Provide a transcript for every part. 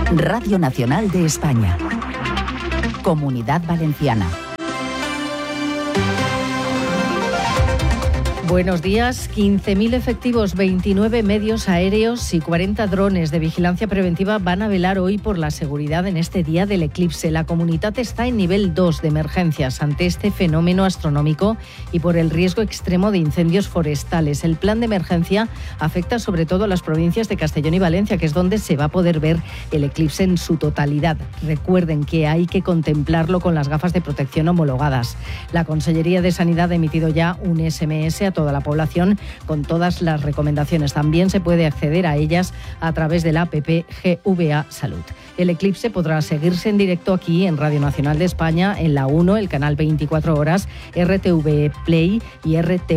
Radio Nacional de España. Comunidad Valenciana. Buenos días. 15.000 efectivos, 29 medios aéreos y 40 drones de vigilancia preventiva van a velar hoy por la seguridad en este día del eclipse. La comunidad está en nivel 2 de emergencias ante este fenómeno astronómico y por el riesgo extremo de incendios forestales. El plan de emergencia afecta sobre todo a las provincias de Castellón y Valencia, que es donde se va a poder ver el eclipse en su totalidad. Recuerden que hay que contemplarlo con las gafas de protección homologadas. La Consellería de Sanidad ha emitido ya un SMS a toda la población con todas las recomendaciones. También se puede acceder a ellas a través de la app GVA Salud. El eclipse podrá seguirse en directo aquí en Radio Nacional de España, en la 1, el canal 24 horas, RTV Play y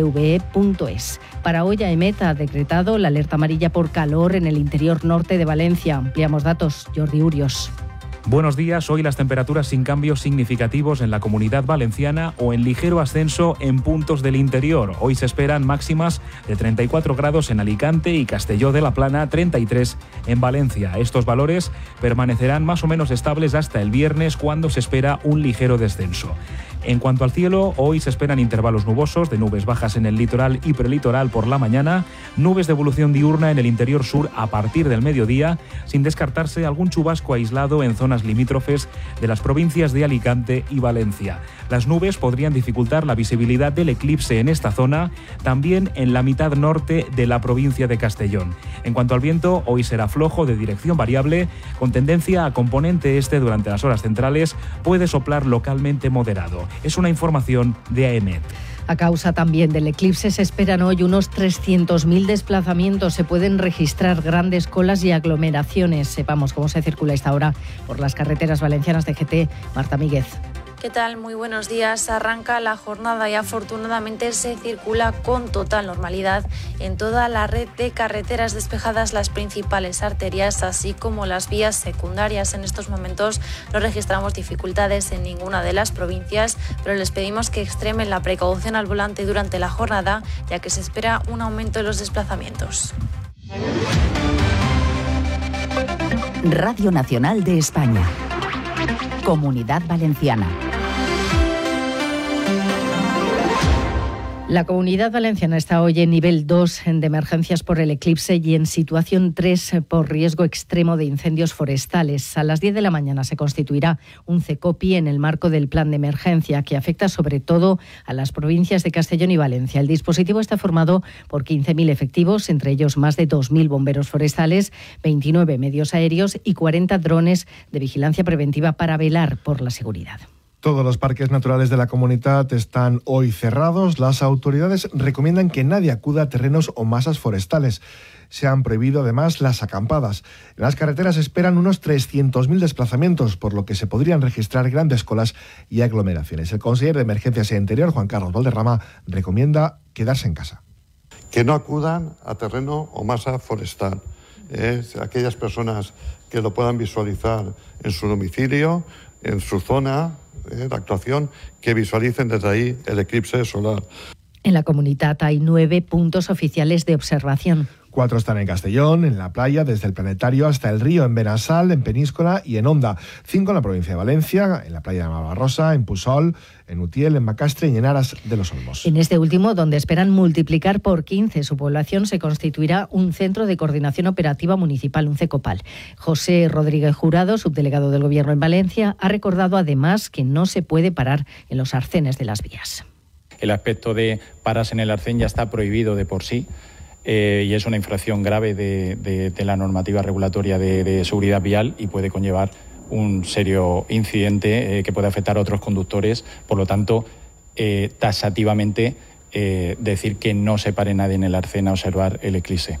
rtve.es. Para hoy, AEMET ha decretado la alerta amarilla por calor en el interior norte de Valencia. Ampliamos datos, Jordi Urios. Buenos días. Hoy las temperaturas sin cambios significativos en la Comunidad Valenciana o en ligero ascenso en puntos del interior. Hoy se esperan máximas de 34 grados en Alicante y Castelló de la Plana, 33 en Valencia. Estos valores permanecerán más o menos estables hasta el viernes, cuando se espera un ligero descenso. En cuanto al cielo, hoy se esperan intervalos nubosos de nubes bajas en el litoral y prelitoral por la mañana, nubes de evolución diurna en el interior sur a partir del mediodía, sin descartarse algún chubasco aislado en zonas limítrofes de las provincias de Alicante y Valencia. Las nubes podrían dificultar la visibilidad del eclipse en esta zona, también en la mitad norte de la provincia de Castellón. En cuanto al viento, hoy será flojo de dirección variable, con tendencia a componente este durante las horas centrales, puede soplar localmente moderado. Es una información de AEMET. A causa también del eclipse se esperan hoy unos 300.000 desplazamientos. Se pueden registrar grandes colas y aglomeraciones. Sepamos cómo se circula a esta hora por las carreteras valencianas de GT. Marta Míguez. ¿Qué tal? Muy buenos días. Arranca la jornada y afortunadamente se circula con total normalidad en toda la red de carreteras despejadas, las principales arterias, así como las vías secundarias. En estos momentos no registramos dificultades en ninguna de las provincias, pero les pedimos que extremen la precaución al volante durante la jornada, ya que se espera un aumento de los desplazamientos. Radio Nacional de España. Comunidad Valenciana. La Comunidad Valenciana está hoy en nivel 2 de emergencias por el eclipse y en situación 3 por riesgo extremo de incendios forestales. A las 10 de la mañana se constituirá un CECOPI en el marco del plan de emergencia, que afecta sobre todo a las provincias de Castellón y Valencia. El dispositivo está formado por 15.000 efectivos, entre ellos más de 2.000 bomberos forestales, 29 medios aéreos y 40 drones de vigilancia preventiva para velar por la seguridad. Todos los parques naturales de la comunidad están hoy cerrados. Las autoridades recomiendan que nadie acuda a terrenos o masas forestales. Se han prohibido además las acampadas. En las carreteras esperan unos 300.000 desplazamientos, por lo que se podrían registrar grandes colas y aglomeraciones. El consejero de Emergencias e Interior, Juan Carlos Valderrama, recomienda quedarse en casa. Que no acudan a terreno o masa forestal. Aquellas personas que lo puedan visualizar en su domicilio, en su zona de actuación, que visualicen desde ahí el eclipse solar. En la comunidad hay 9 puntos oficiales de observación. 4 están en Castellón, en la playa, desde el Planetario hasta el río, en Benassal, en Peníscola y en Onda. 5 en la provincia de Valencia, en la playa de Malvarrosa, en Pusol, en Utiel, en Macastre y en Aras de los Olmos. En este último, donde esperan multiplicar por 15 su población, se constituirá un Centro de Coordinación Operativa Municipal, un CECOPAL. José Rodríguez Jurado, subdelegado del Gobierno en Valencia, ha recordado además que no se puede parar en los arcenes de las vías. El aspecto de pararse en el arcén ya está prohibido de por sí. Y es una infracción grave de la normativa regulatoria de seguridad vial y puede conllevar un serio incidente que puede afectar a otros conductores. Por lo tanto, taxativamente decir que no se pare nadie en el arcén a observar el eclipse.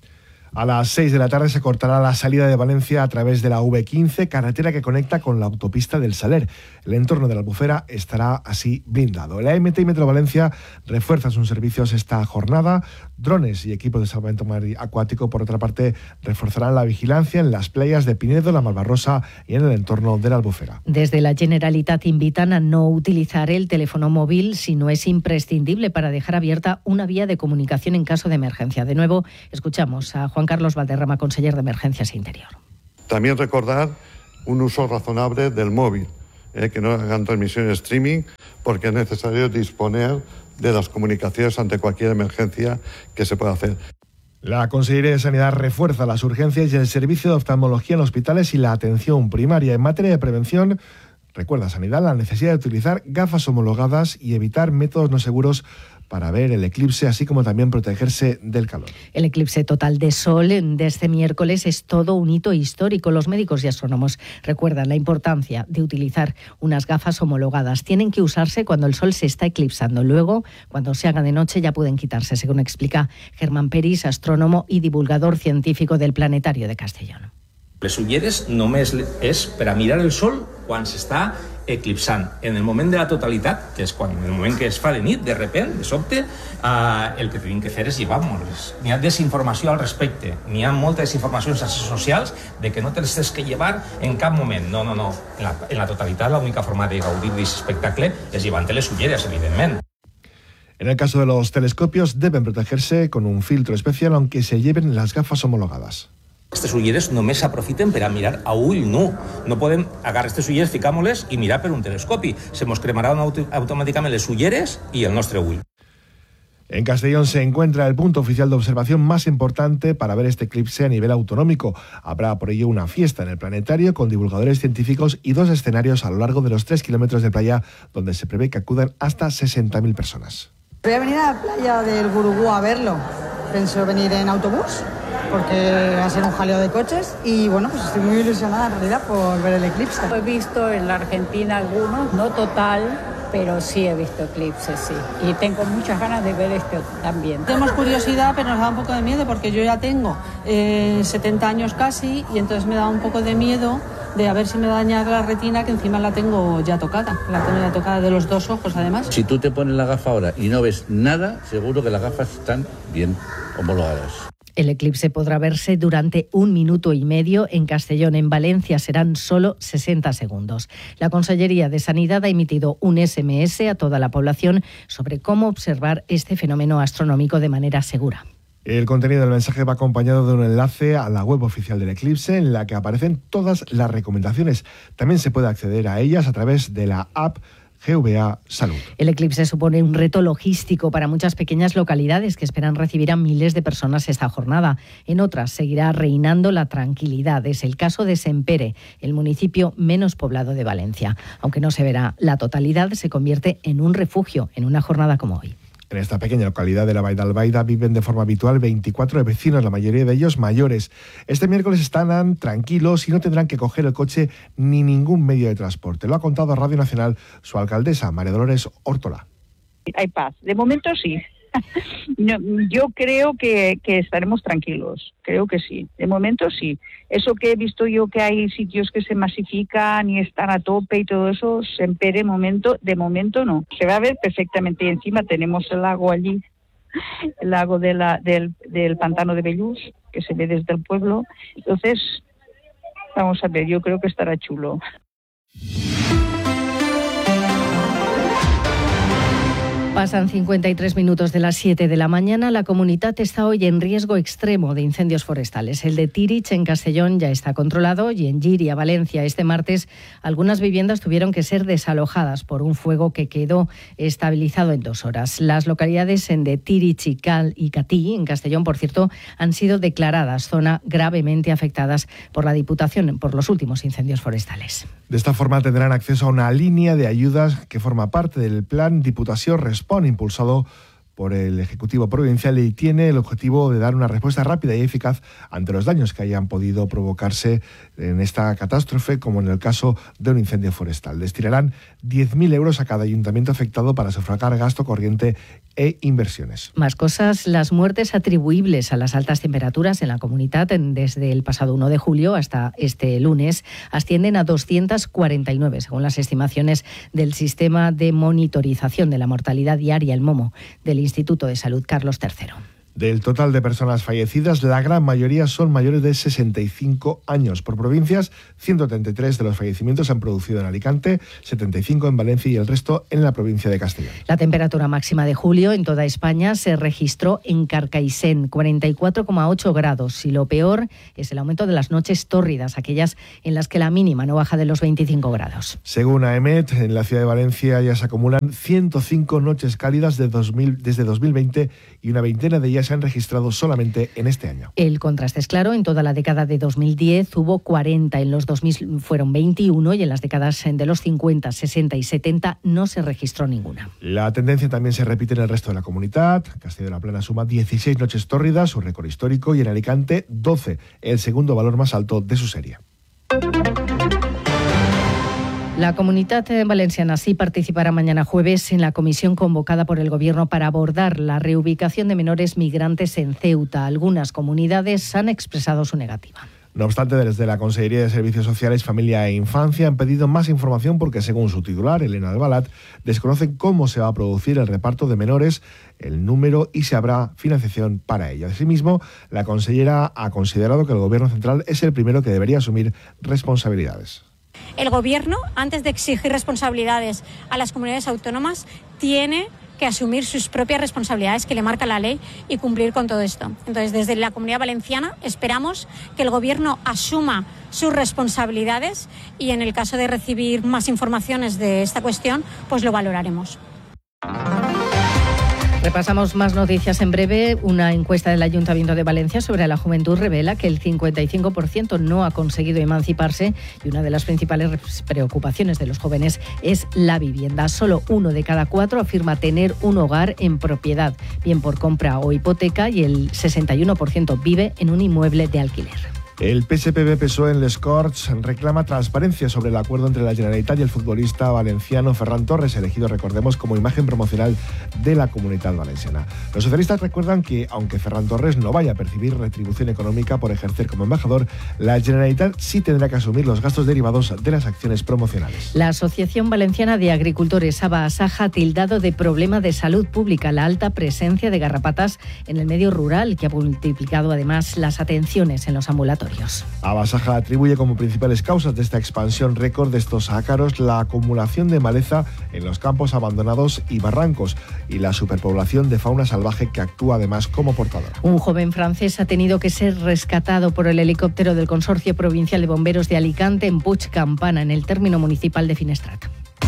A las 6 de la tarde se cortará la salida de Valencia a través de la V15, carretera que conecta con la autopista del Saler. El entorno de la Albufera estará así blindado. La AEMET y Metro Valencia refuerzan sus servicios esta jornada. Drones y equipos de salvamento acuático, por otra parte, reforzarán la vigilancia en las playas de Pinedo, La Malvarrosa y en el entorno de la Albufera. Desde la Generalitat invitan a no utilizar el teléfono móvil si no es imprescindible, para dejar abierta una vía de comunicación en caso de emergencia. De nuevo, escuchamos a Juan Carlos Valderrama, conseller de Emergencias e Interior. También recordar un uso razonable del móvil, que no hagan transmisión streaming, porque es necesario disponer de las comunicaciones ante cualquier emergencia que se pueda hacer. La Consellería de Sanidad refuerza las urgencias y el servicio de oftalmología en hospitales y la atención primaria. En materia de prevención, recuerda Sanidad la necesidad de utilizar gafas homologadas y evitar métodos no seguros para ver el eclipse, así como también protegerse del calor. El eclipse total de sol de este miércoles es todo un hito histórico. Los médicos y astrónomos recuerdan la importancia de utilizar unas gafas homologadas. Tienen que usarse cuando el sol se está eclipsando. Luego, cuando se haga de noche, ya pueden quitarse, según explica Germán Peris, astrónomo y divulgador científico del Planetario de Castellón. Les ulleres només és per a mirar el sol quan s'està eclipsant. En el moment de la totalitat, que és en el moment que es fa de nit, de repente, de sobte, el que tenim que fer és llevar-nos-les. N'hi ha desinformació al respecte. N'hi ha moltes desinformacions a les xarxes socials de que no te les tens que llevar en cap moment. No. En la totalitat, l'única forma de gaudir d'aquest espectacle és llevant-te les ulleres, evidentment. En el caso de los telescopios, deben protegerse con un filtro especial, aunque se lleven las gafas homologadas. Aquestes ulleres només s'aprofiten per a mirar a ull nu. No podem agarrar aquestes ulleres, ficar-nos-les i mirar per un telescopi. Se mos cremaran automàticament les ulleres i el nostre ull. En Castellón se encuentra el punto oficial de observación más importante para ver este eclipse a nivel autonómico. Habrá por ello una fiesta en el planetario con divulgadores científicos y 2 escenarios a lo largo de los 3 kilómetros de playa, donde se prevé que acudan hasta 60.000 personas. Voy a venir a la playa del Gurugú a verlo. Pienso venir en autobús, porque va a ser un jaleo de coches y bueno, pues estoy muy ilusionada en realidad por ver el eclipse. He visto en la Argentina algunos, no total, pero sí he visto eclipses, sí. Y tengo muchas ganas de ver este también. Tenemos curiosidad, pero nos da un poco de miedo porque yo ya tengo 70 años casi y entonces me da un poco de miedo de a ver si me daña la retina, que encima la tengo ya tocada. La tengo ya tocada de los 2 ojos además. Si tú te pones la gafa ahora y no ves nada, seguro que las gafas están bien homologadas. El eclipse podrá verse durante 1 minuto y medio en Castellón. En Valencia serán solo 60 segundos. La Consellería de Sanidad ha emitido un SMS a toda la población sobre cómo observar este fenómeno astronómico de manera segura. El contenido del mensaje va acompañado de un enlace a la web oficial del eclipse en la que aparecen todas las recomendaciones. También se puede acceder a ellas a través de la app GVA Salud. El eclipse supone un reto logístico para muchas pequeñas localidades que esperan recibir a miles de personas esta jornada. En otras seguirá reinando la tranquilidad. Es el caso de Sempere, el municipio menos poblado de Valencia. Aunque no se verá la totalidad, se convierte en un refugio en una jornada como hoy. En esta pequeña localidad de la Vall d'Albaida viven de forma habitual 24 vecinos, la mayoría de ellos mayores. Este miércoles estarán tranquilos y no tendrán que coger el coche ni ningún medio de transporte. Lo ha contado a Radio Nacional su alcaldesa, María Dolores Órtola. Hay paz. De momento sí. No, yo creo que estaremos tranquilos, creo que sí, de momento sí. Eso que he visto yo, que hay sitios que se masifican y están a tope y todo eso, de momento no. Se va a ver perfectamente y encima tenemos el lago allí, el lago del pantano de Bellús, que se ve desde el pueblo. Entonces, vamos a ver, yo creo que estará chulo. Pasan 53 minutos de las 7 de la mañana. La comunidad está hoy en riesgo extremo de incendios forestales. El de Tirich, en Castellón, ya está controlado y en Llíria, Valencia, este martes, algunas viviendas tuvieron que ser desalojadas por un fuego que quedó estabilizado en 2 horas. Las localidades de Tirich y Catí, en Castellón, por cierto, han sido declaradas zona gravemente afectadas por la Diputación por los últimos incendios forestales. De esta forma tendrán acceso a una línea de ayudas que forma parte del plan Diputación Respon, impulsado por el Ejecutivo Provincial, y tiene el objetivo de dar una respuesta rápida y eficaz ante los daños que hayan podido provocarse en esta catástrofe, como en el caso de un incendio forestal. Destinarán 10.000 euros a cada ayuntamiento afectado para sufragar gasto corriente e inversiones. Más cosas, las muertes atribuibles a las altas temperaturas en la comunidad desde el pasado 1 de julio hasta este lunes ascienden a 249, según las estimaciones del Sistema de Monitorización de la Mortalidad Diaria, el MOMO, del Instituto de Salud Carlos III. Del total de personas fallecidas, la gran mayoría son mayores de 65 años. Por provincias, 133 de los fallecimientos se han producido en Alicante, 75 en Valencia y el resto en la provincia de Castellón. La temperatura máxima de julio en toda España se registró en Carcaixent, 44,8 grados. Y lo peor es el aumento de las noches tórridas, aquellas en las que la mínima no baja de los 25 grados. Según AEMET, en la ciudad de Valencia ya se acumulan 105 noches cálidas desde 2020 y una veintena de ellas se han registrado solamente en este año. El contraste es claro. En toda la década de 2010 hubo 40, en los 2000 fueron 21 y en las décadas de los 50, 60 y 70 no se registró ninguna. La tendencia también se repite en el resto de la comunidad. Castilla de la Plana suma 16 noches tórridas, su récord histórico, y en Alicante 12, el segundo valor más alto de su serie. La Comunitat Valenciana sí participará mañana jueves en la comisión convocada por el Gobierno para abordar la reubicación de menores migrantes en Ceuta. Algunas comunidades han expresado su negativa. No obstante, desde la Consellería de Servicios Sociales, Familia e Infancia han pedido más información porque, según su titular, Elena Albalat, desconocen cómo se va a producir el reparto de menores, el número y si habrá financiación para ello. Asimismo, la consellera ha considerado que el Gobierno central es el primero que debería asumir responsabilidades. El Gobierno, antes de exigir responsabilidades a las comunidades autónomas, tiene que asumir sus propias responsabilidades que le marca la ley y cumplir con todo esto. Entonces, desde la Comunidad Valenciana esperamos que el Gobierno asuma sus responsabilidades y, en el caso de recibir más informaciones de esta cuestión, pues lo valoraremos. Repasamos más noticias en breve. Una encuesta del Ayuntamiento de Valencia sobre la juventud revela que el 55% no ha conseguido emanciparse y una de las principales preocupaciones de los jóvenes es la vivienda. Solo 1 de cada 4 afirma tener un hogar en propiedad, bien por compra o hipoteca, y el 61% vive en un inmueble de alquiler. El PSPB-PSOE en Les Corts reclama transparencia sobre el acuerdo entre la Generalitat y el futbolista valenciano Ferran Torres, elegido, recordemos, como imagen promocional de la Comunitat Valenciana. Los socialistas recuerdan que, aunque Ferran Torres no vaya a percibir retribución económica por ejercer como embajador, la Generalitat sí tendrá que asumir los gastos derivados de las acciones promocionales. La Asociación Valenciana de Agricultores, ABA-ASAJA, ha tildado de problema de salud pública la alta presencia de garrapatas en el medio rural, que ha multiplicado además las atenciones en los ambulatorios. ABA-ASAJA atribuye como principales causas de esta expansión récord de estos ácaros la acumulación de maleza en los campos abandonados y barrancos y la superpoblación de fauna salvaje que actúa además como portadora. Un joven francés ha tenido que ser rescatado por el helicóptero del Consorcio Provincial de Bomberos de Alicante en Puig Campana, en el término municipal de Finestrat.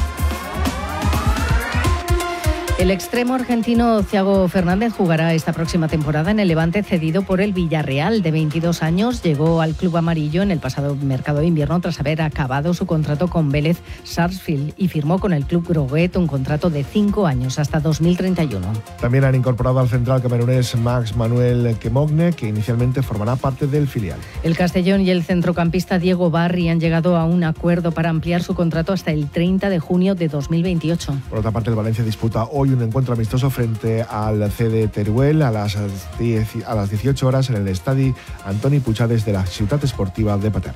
El extremo argentino Thiago Fernández jugará esta próxima temporada en el Levante, cedido por el Villarreal. De 22 años, llegó al club amarillo en el pasado mercado de invierno tras haber acabado su contrato con Vélez Sarsfield y firmó con el club groguet un contrato de 5 años hasta 2031. También han incorporado al central camerunés Max Manuel Kemogne, que inicialmente formará parte del filial. El Castellón y el centrocampista Diego Barri han llegado a un acuerdo para ampliar su contrato hasta el 30 de junio de 2028. Por otra parte, el Valencia disputa hoy un encuentro amistoso frente al CD Teruel a las 18 horas en el estadi Antoni Puigades de la Ciutat Esportiva de Paterna.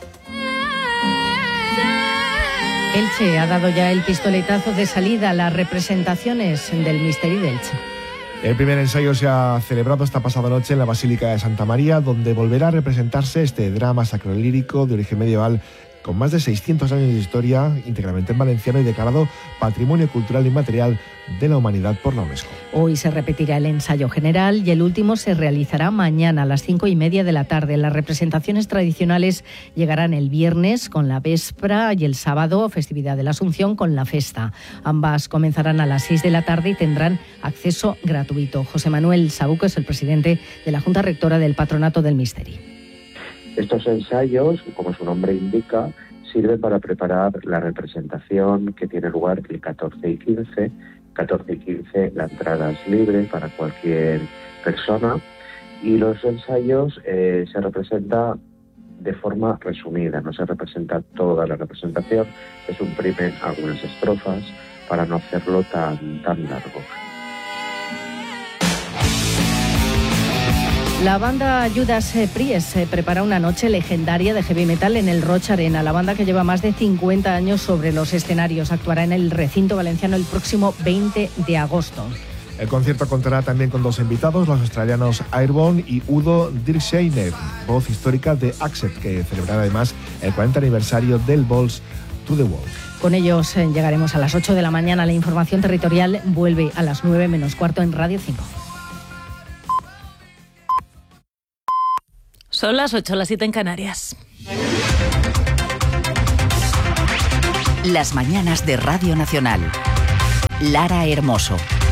Elche ha dado ya el pistoletazo de salida a las representaciones del Misteri d'Elche. El primer ensayo se ha celebrado esta pasada noche en la Basílica de Santa María, donde volverá a representarse este drama sacrolírico de origen medieval con más de 600 años de historia, íntegramente en valenciano y declarado Patrimonio Cultural Inmaterial de la Humanidad por la UNESCO. Hoy se repetirá el ensayo general y el último se realizará mañana a las 5:30 de la tarde. Las representaciones tradicionales llegarán el viernes con la véspera y el sábado, festividad de la Asunción, con la festa. Ambas comenzarán a las 6 de la tarde y tendrán acceso gratuito. José Manuel Sabuco es el presidente de la Junta Rectora del Patronato del Misteri. Estos ensayos, como su nombre indica, sirven para preparar la representación que tiene lugar el 14 y 15. 14 y 15 la entrada es libre para cualquier persona y los ensayos se representa de forma resumida, no se representa toda la representación, se suprimen algunas estrofas para no hacerlo tan largo. La banda Judas Priest prepara una noche legendaria de heavy metal en el Roch Arena. La banda, que lleva más de 50 años sobre los escenarios, actuará en el recinto valenciano el próximo 20 de agosto. El concierto contará también con 2 invitados, los australianos Airborne y Udo Dirkschneider, voz histórica de Accept, que celebrará además el 40 aniversario del Balls to the Wall. Con ellos llegaremos a las 8 de la mañana. La información territorial vuelve a las 9 menos cuarto en Radio 5. Son las 8, las 7 en Canarias. Las mañanas de Radio Nacional. Lara Hermoso.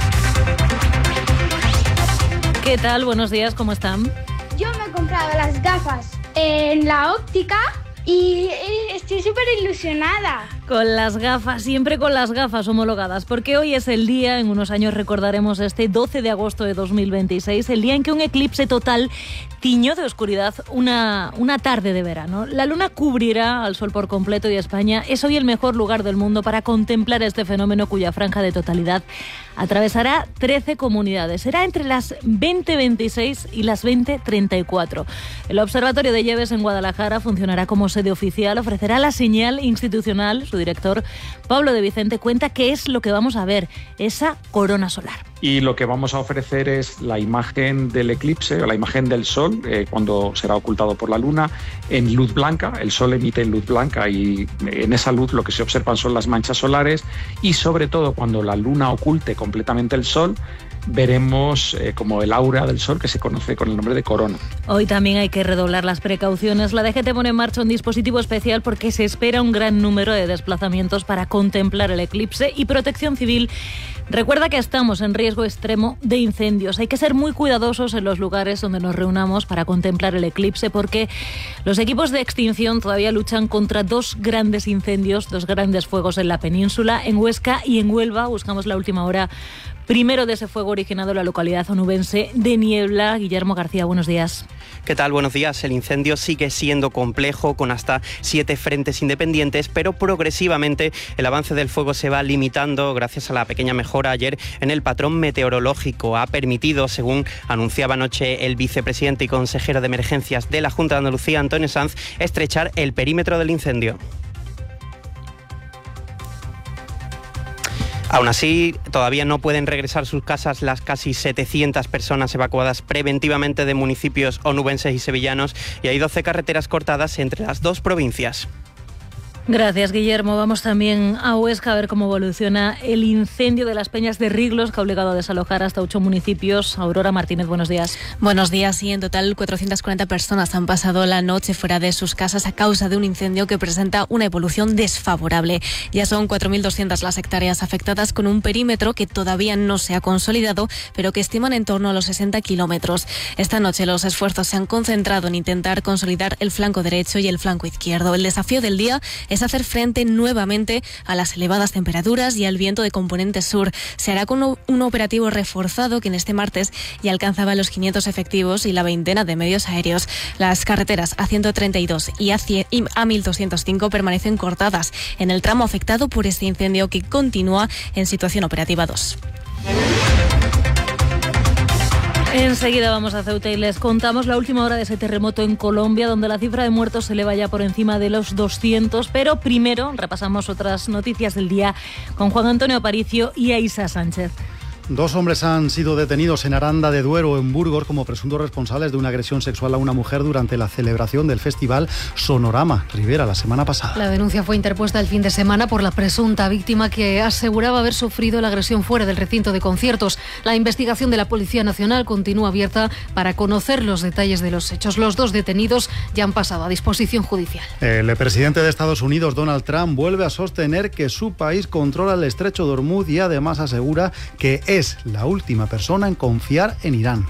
¿Qué tal? Buenos días, ¿cómo están? Yo me he comprado las gafas en la óptica y estoy súper ilusionada. Con las gafas, siempre con las gafas homologadas, porque hoy es el día, en unos años recordaremos este 12 de agosto de 2026, el día en que un eclipse total tiñó de oscuridad una tarde de verano. La luna cubrirá al sol por completo y España es hoy el mejor lugar del mundo para contemplar este fenómeno cuya franja de totalidad atravesará 13 comunidades. Será entre las 20:26 y las 20:34. El Observatorio de Lleves en Guadalajara funcionará como sede oficial, ofrecerá la señal institucional. Su director, Pablo de Vicente, cuenta qué es lo que vamos a ver, esa corona solar. Y lo que vamos a ofrecer es la imagen del eclipse, o la imagen del sol, cuando será ocultado por la luna, en luz blanca. El sol emite en luz blanca y en esa luz lo que se observan son las manchas solares, y sobre todo cuando la luna oculte completamente el sol, veremos como el aura del sol, que se conoce con el nombre de corona. Hoy también hay que redoblar las precauciones. La DGT pone en marcha un dispositivo especial porque se espera un gran número de desplazamientos para contemplar el eclipse, y Protección Civil recuerda que estamos en riesgo extremo de incendios. Hay que ser muy cuidadosos en los lugares donde nos reunamos para contemplar el eclipse, porque los equipos de extinción todavía luchan contra 2 grandes incendios, 2 grandes fuegos en la península, en Huesca y en Huelva. Buscamos la última hora primero de ese fuego originado en la localidad onubense de Niebla. Guillermo García, buenos días. ¿Qué tal? Buenos días. El incendio sigue siendo complejo, con hasta 7 frentes independientes, pero progresivamente el avance del fuego se va limitando gracias a la pequeña mejora ayer en el patrón meteorológico. Ha permitido, según anunciaba anoche el vicepresidente y consejero de emergencias de la Junta de Andalucía, Antonio Sanz, estrechar el perímetro del incendio. Aún así, todavía no pueden regresar a sus casas las casi 700 personas evacuadas preventivamente de municipios onubenses y sevillanos, y hay 12 carreteras cortadas entre las 2 provincias. Gracias, Guillermo. Vamos también a Huesca a ver cómo evoluciona el incendio de las Peñas de Riglos, que ha obligado a desalojar hasta 8 municipios. Aurora Martínez, buenos días. Buenos días. Y en total 440 personas han pasado la noche fuera de sus casas a causa de un incendio que presenta una evolución desfavorable. Ya son 4.200 las hectáreas afectadas, con un perímetro que todavía no se ha consolidado, pero que estiman en torno a los 60 kilómetros. Esta noche los esfuerzos se han concentrado en intentar consolidar el flanco derecho y el flanco izquierdo. El desafío del día es hacer frente nuevamente a las elevadas temperaturas y al viento de componente sur. Se hará con un operativo reforzado que en este martes ya alcanzaba los 500 efectivos y la veintena de medios aéreos. Las carreteras A132 y A1205 permanecen cortadas en el tramo afectado por este incendio, que continúa en situación operativa 2. Enseguida vamos a Ceuta y les contamos la última hora de ese terremoto en Colombia, donde la cifra de muertos se eleva ya por encima de los 200. Pero primero repasamos otras noticias del día con Juan Antonio Aparicio y Aisa Sánchez. 2 hombres han sido detenidos en Aranda de Duero, en Burgos, como presuntos responsables de una agresión sexual a una mujer durante la celebración del festival Sonorama Rivera la semana pasada. La denuncia fue interpuesta el fin de semana por la presunta víctima, que aseguraba haber sufrido la agresión fuera del recinto de conciertos. La investigación de la Policía Nacional continúa abierta para conocer los detalles de los hechos. Los 2 detenidos ya han pasado a disposición judicial. El presidente de Estados Unidos, Donald Trump, vuelve a sostener que su país controla el estrecho de Hormuz, y además asegura que es la última persona en confiar en Irán.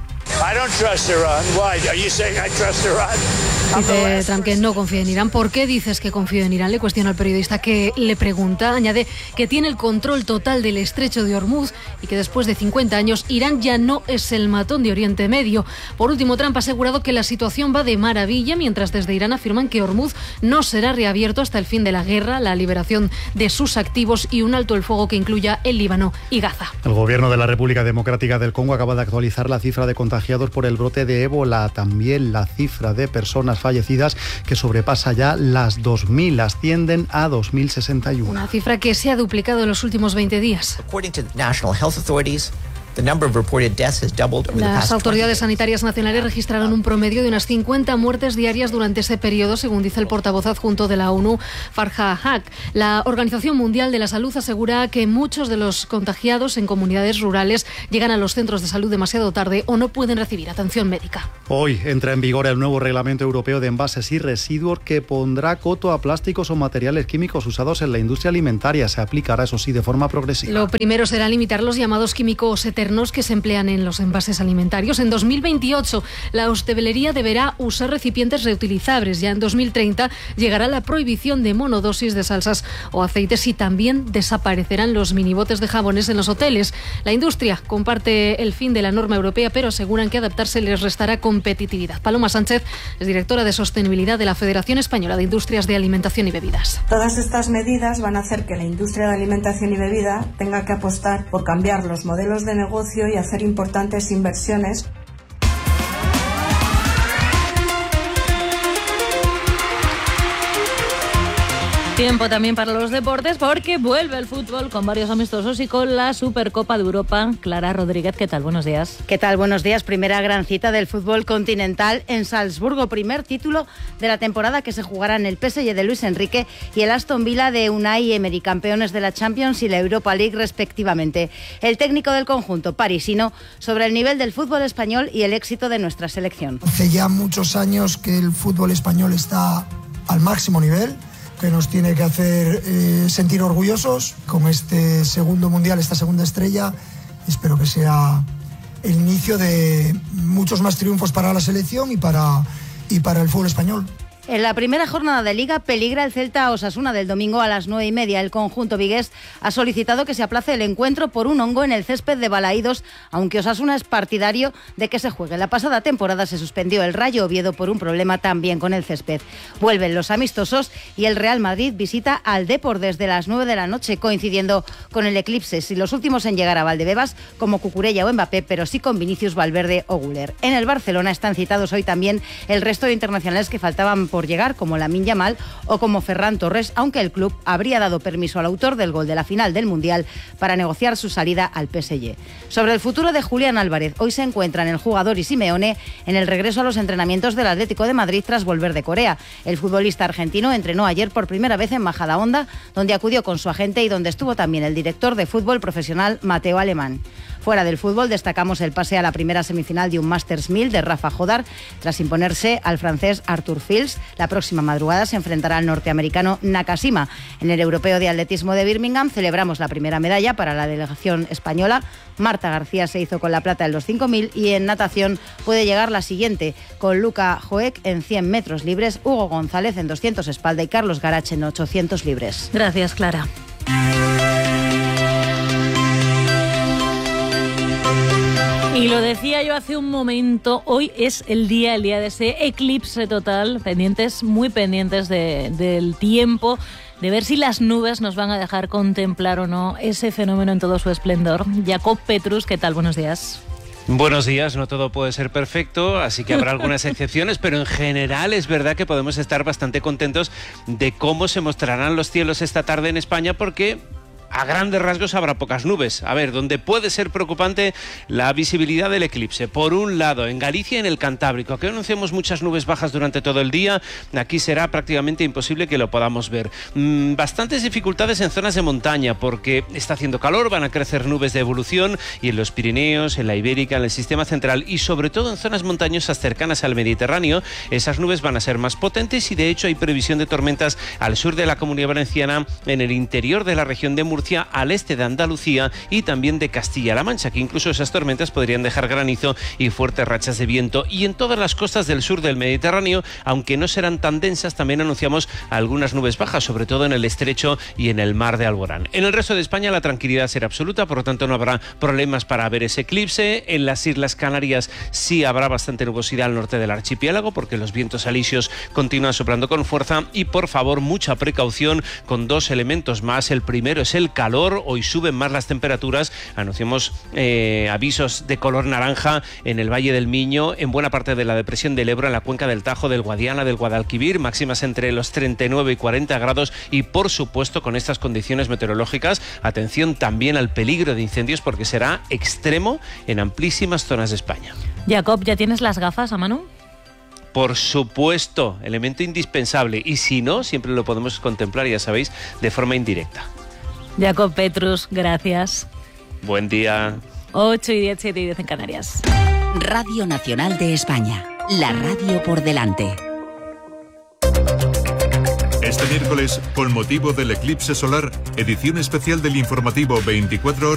Dice Trump que no confía en Irán. ¿Por qué dices que confío en Irán?, le cuestiona al periodista que le pregunta. Añade que tiene el control total del estrecho de Hormuz y que después de 50 años Irán ya no es el matón de Oriente Medio. Por último, Trump ha asegurado que la situación va de maravilla, mientras desde Irán afirman que Hormuz no será reabierto hasta el fin de la guerra, la liberación de sus activos y un alto el fuego que incluya el Líbano y Gaza. El gobierno de la República Democrática del Congo acaba de actualizar la cifra de contagiados por el brote de ébola. También la cifra de personas fallecidas, que sobrepasa ya las 2.000, ascienden a 2.061. Una cifra que se ha duplicado en los últimos 20 días. Las autoridades sanitarias nacionales registraron un promedio de unas 50 muertes diarias durante ese periodo, según dice el portavoz adjunto de la ONU, Farha Haq. La Organización Mundial de la Salud asegura que muchos de los contagiados en comunidades rurales llegan a los centros de salud demasiado tarde o no pueden recibir atención médica. Hoy entra en vigor el nuevo Reglamento Europeo de Envases y Residuos que pondrá coto a plásticos o materiales químicos usados en la industria alimentaria. Se aplicará, eso sí, de forma progresiva. Lo primero será limitar los llamados químicos eternos que se emplean en los envases alimentarios. En 2028, la hostelería deberá usar recipientes reutilizables. Ya en 2030 llegará la prohibición de monodosis de salsas o aceites y también desaparecerán los minibotes de jabones en los hoteles. La industria comparte el fin de la norma europea, pero aseguran que adaptarse les restará competitividad. Paloma Sánchez es directora de Sostenibilidad de la Federación Española de Industrias de Alimentación y Bebidas. Todas estas medidas van a hacer que la industria de alimentación y bebida tenga que apostar por cambiar los modelos de negocio y hacer importantes inversiones. Tiempo también para los deportes porque vuelve el fútbol con varios amistosos y con la Supercopa de Europa. Clara Rodríguez, ¿qué tal? Buenos días. ¿Qué tal? Buenos días. Primera gran cita del fútbol continental en Salzburgo. Primer título de la temporada que se jugará en el PSG de Luis Enrique y el Aston Villa de Unai Emery, campeones de la Champions y la Europa League respectivamente. El técnico del conjunto parisino sobre el nivel del fútbol español y el éxito de nuestra selección. Hace ya muchos años que el fútbol español está al máximo nivel, que nos tiene que hacer sentir orgullosos con este segundo mundial, esta segunda estrella. Espero que sea el inicio de muchos más triunfos para la selección y para el fútbol español. En la primera jornada de Liga peligra el Celta Osasuna del domingo a las 9:30. El conjunto vigués ha solicitado que se aplace el encuentro por un hongo en el césped de Balaídos, aunque Osasuna es partidario de que se juegue. La pasada temporada se suspendió el Rayo Oviedo por un problema también con el césped. Vuelven los amistosos y el Real Madrid visita al Depor desde las 9 de la noche, coincidiendo con el eclipse. Si los últimos en llegar a Valdebebas, como Cucurella o Mbappé, pero sí con Vinicius, Valverde o Güler. En el Barcelona están citados hoy también el resto de internacionales que faltaban por llegar, como Lamine Yamal o como Ferran Torres, aunque el club habría dado permiso al autor del gol de la final del Mundial para negociar su salida al PSG. Sobre el futuro de Julián Álvarez, hoy se encuentran el jugador y Simeone en el regreso a los entrenamientos del Atlético de Madrid tras volver de Corea. El futbolista argentino entrenó ayer por primera vez en Majadahonda, donde acudió con su agente y donde estuvo también el director de fútbol profesional Mateo Alemán. Fuera del fútbol destacamos el pase a la primera semifinal de un Masters 1000 de Rafa Jodar tras imponerse al francés Arthur Fils. La próxima madrugada se enfrentará al norteamericano Nakashima. En el Europeo de Atletismo de Birmingham celebramos la primera medalla para la delegación española. Marta García se hizo con la plata en los 5.000 y en natación puede llegar la siguiente con Luca Joek en 100 metros libres, Hugo González en 200 espalda y Carlos Garach en 800 libres. Gracias, Clara. Y lo decía yo hace un momento, hoy es el día de ese eclipse total, muy pendientes del tiempo, de ver si las nubes nos van a dejar contemplar o no ese fenómeno en todo su esplendor. Jacob Petrus, ¿qué tal? Buenos días. Buenos días, no todo puede ser perfecto, así que habrá algunas excepciones, pero en general es verdad que podemos estar bastante contentos de cómo se mostrarán los cielos esta tarde en España, porque a grandes rasgos habrá pocas nubes. A ver, donde puede ser preocupante la visibilidad del eclipse. Por un lado, en Galicia y en el Cantábrico, que anunciamos muchas nubes bajas durante todo el día, aquí será prácticamente imposible que lo podamos ver. Bastantes dificultades en zonas de montaña, porque está haciendo calor, van a crecer nubes de evolución, y en los Pirineos, en la Ibérica, en el Sistema Central y sobre todo en zonas montañosas cercanas al Mediterráneo, esas nubes van a ser más potentes y de hecho hay previsión de tormentas al sur de la Comunidad Valenciana, en el interior de la región de Murcia, al este de Andalucía y también de Castilla-La Mancha, que incluso esas tormentas podrían dejar granizo y fuertes rachas de viento. Y en todas las costas del sur del Mediterráneo, aunque no serán tan densas, también anunciamos algunas nubes bajas, sobre todo en el estrecho y en el mar de Alborán. En el resto de España la tranquilidad será absoluta, por lo tanto no habrá problemas para ver ese eclipse. En las Islas Canarias sí habrá bastante nubosidad al norte del archipiélago, porque los vientos alisios continúan soplando con fuerza. Y por favor, mucha precaución con dos elementos más. El primero es el el calor, hoy suben más las temperaturas, anunciamos avisos de color naranja en el Valle del Miño, en buena parte de la depresión del Ebro, en la cuenca del Tajo, del Guadiana, del Guadalquivir, máximas entre los 39 y 40 grados y por supuesto con estas condiciones meteorológicas, atención también al peligro de incendios porque será extremo en amplísimas zonas de España. Jacob, ¿ya tienes las gafas a mano? Por supuesto, elemento indispensable y si no, siempre lo podemos contemplar, ya sabéis, de forma indirecta. Jacob Petrus, gracias. Buen día. 8 y 10, 7 y 10 en Canarias. Radio Nacional de España, la radio por delante. Este miércoles, con motivo del eclipse solar, edición especial del informativo 24 horas.